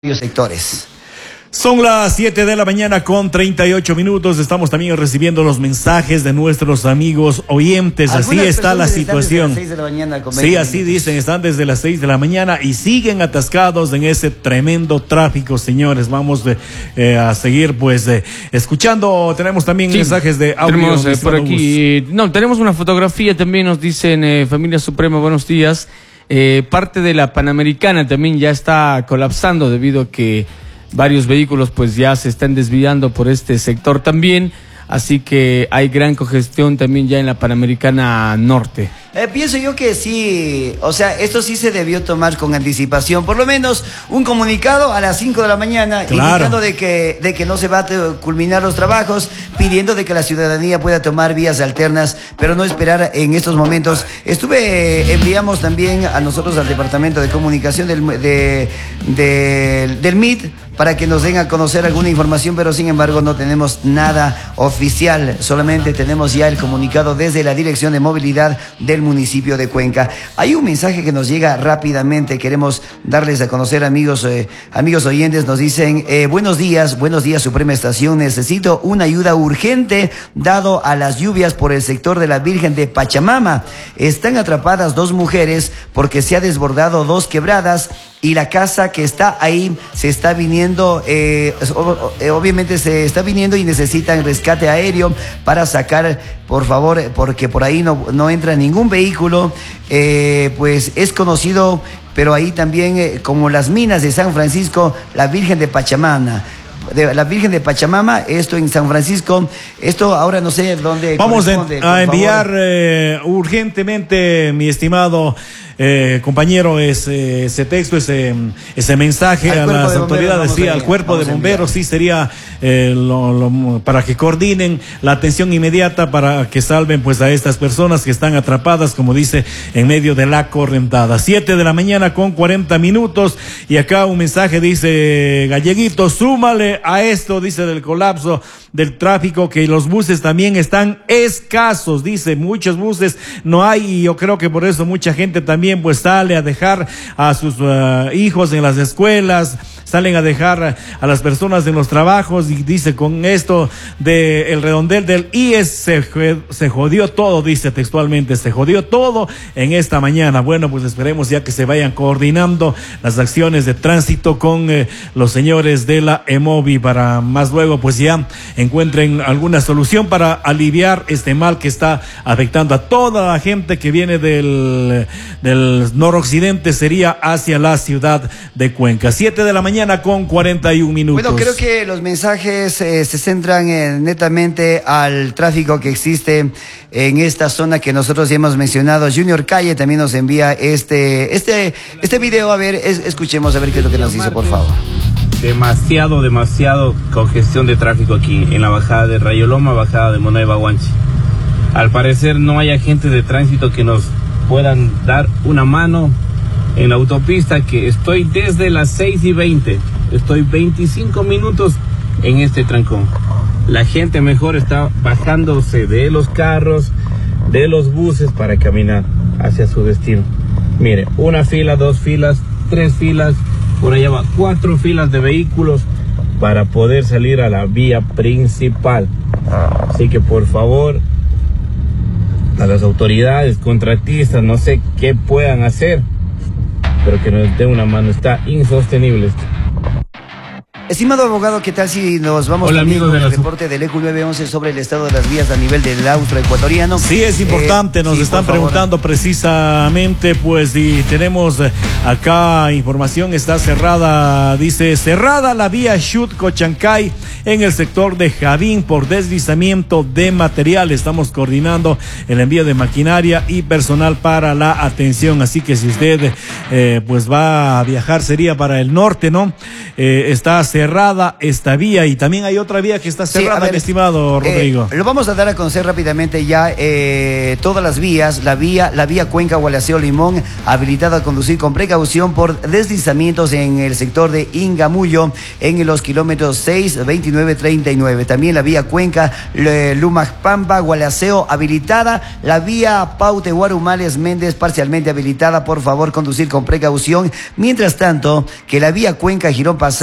sectores. Son las 7 de la mañana con 38 minutos. Estamos también recibiendo los mensajes de nuestros amigos oyentes. Así está la situación. Sí, así dicen, están desde las 6 de la mañana y siguen atascados en ese tremendo tráfico, señores. Vamos a seguir escuchando. Tenemos también mensajes de audio. Tenemos por aquí, tenemos una fotografía también, nos dicen Familia Suprema, buenos días. Parte de la Panamericana también ya está colapsando debido a que varios vehículos pues ya se están desviando por este sector también, así que hay gran congestión también ya en la Panamericana Norte. Pienso yo que sí, o sea, esto sí se debió tomar con anticipación, por lo menos un comunicado a las 5 de la mañana, claro, indicando de que no se va a culminar los trabajos, pidiendo de que la ciudadanía pueda tomar vías alternas, pero no esperar en estos momentos. Enviamos también a nosotros al Departamento de Comunicación del MIT para que nos den a conocer alguna información, pero sin embargo no tenemos nada oficial, solamente tenemos ya el comunicado desde la Dirección de Movilidad del municipio de Cuenca. Hay un mensaje que nos llega rápidamente, queremos darles a conocer, amigos oyentes. Nos dicen, buenos días Suprema Estación, necesito una ayuda urgente dado a las lluvias por el sector de la Virgen de Pachamama. Están atrapadas 2 mujeres porque se ha desbordado 2 quebradas y la casa que está ahí se está viniendo, obviamente se está viniendo y necesitan rescate aéreo para sacar, por favor, porque por ahí no entra ningún vehículo. Pues es conocido, pero ahí también como las minas de San Francisco, la Virgen de Pachamama. La Virgen de Pachamama, esto en San Francisco, esto ahora no sé dónde. Vamos a enviar urgentemente, mi estimado compañero, ese texto, ese mensaje a las autoridades, sí, al cuerpo de bomberos, sí, sería para que coordinen la atención inmediata para que salven pues a estas personas que están atrapadas, como dice, en medio de la correntada. 7 de la mañana con 40 minutos y acá un mensaje dice, Galleguito, súmale a esto, dice, del colapso del tráfico, que los buses también están escasos, dice, muchos buses no hay y yo creo que por eso mucha gente también pues sale a dejar a sus hijos en las escuelas, salen a dejar a las personas en los trabajos y dice, con esto el redondel del IES se jodió todo, dice textualmente, se jodió todo en esta mañana. Bueno, pues esperemos ya que se vayan coordinando las acciones de tránsito con los señores de la EMOVI para más luego pues ya encuentren alguna solución para aliviar este mal que está afectando a toda la gente que viene del noroccidente, sería hacia la ciudad de Cuenca. 7 de la mañana con 41 minutos. Bueno, creo que los mensajes se centran netamente al tráfico que existe en esta zona que nosotros ya hemos mencionado. Junior Calle también nos envía este video. A ver, escuchemos a ver qué es lo que nos dice, por favor. Demasiado congestión de tráfico aquí en la bajada de Rayoloma, bajada de Monaiba-Guanchi. Al parecer no hay agentes de tránsito que nos puedan dar una mano en la autopista, que estoy desde las 6:20, estoy 25 minutos en este trancón. La gente mejor está bajándose de los carros, de los buses para caminar hacia su destino. Mire, 1 fila, 2 filas, 3 filas, por allá va 4 filas de vehículos para poder salir a la vía principal. Así que por favor, a las autoridades, contratistas, no sé qué puedan hacer, pero que nos dé una mano, está insostenible esto. Estimado abogado, ¿qué tal si nos vamos con el reporte del ECU 911 sobre el estado de las vías a nivel del austroecuatoriano? Sí, es importante, nos están preguntando precisamente, pues, y tenemos acá información, está cerrada, dice, cerrada la vía Xut-Cochancay en el sector de Javín por deslizamiento de material. Estamos coordinando el envío de maquinaria y personal para la atención, así que si usted pues va a viajar, sería para el norte, ¿no? Está cerrada cerrada esta vía y también hay otra vía que está cerrada, mi estimado Rodrigo. Lo vamos a dar a conocer rápidamente ya todas las vías. La vía Cuenca-Gualaceo-Limón, habilitada a conducir con precaución por deslizamientos en el sector de Ingamullo, en los kilómetros 6, 29, 39. También la vía Cuenca-Lumacpampa, Gualaceo, habilitada. La vía Paute, Guarumales, Méndez, parcialmente habilitada. Por favor, conducir con precaución. Mientras tanto, que la vía Cuenca-Girón Pasado